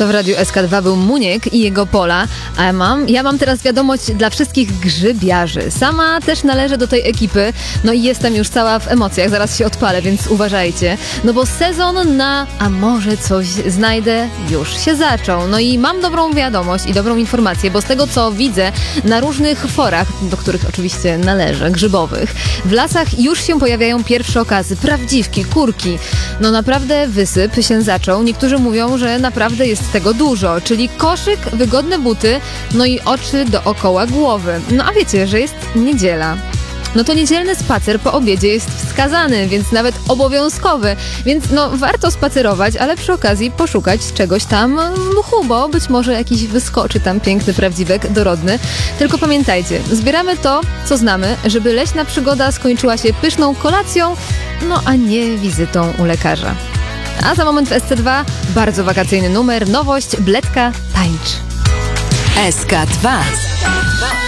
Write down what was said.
To w Radiu SK2 był Muniek i jego pola, a ja mam teraz wiadomość dla wszystkich grzybiarzy. Sama też należę do tej ekipy, no i jestem już cała w emocjach, zaraz się odpalę, więc uważajcie. No bo sezon na a może coś znajdę już się zaczął. No i mam dobrą wiadomość i dobrą informację, bo z tego co widzę na różnych forach, do których oczywiście należę, grzybowych, w lasach już się pojawiają pierwsze okazy, prawdziwki, kurki. No naprawdę wysyp się zaczął. Niektórzy mówią, że naprawdę jest tego dużo, czyli koszyk, wygodne buty, no i oczy dookoła głowy. No a wiecie, że jest niedziela. No to niedzielny spacer po obiedzie jest wskazany, więc nawet obowiązkowy. Więc no warto spacerować, ale przy okazji poszukać czegoś tam w mchu, bo być może jakiś wyskoczy tam piękny prawdziwek dorodny. Tylko pamiętajcie, zbieramy to, co znamy, żeby leśna przygoda skończyła się pyszną kolacją, no a nie wizytą u lekarza. A za moment w SC2 bardzo wakacyjny numer, nowość, Bledka tańcz. SK2.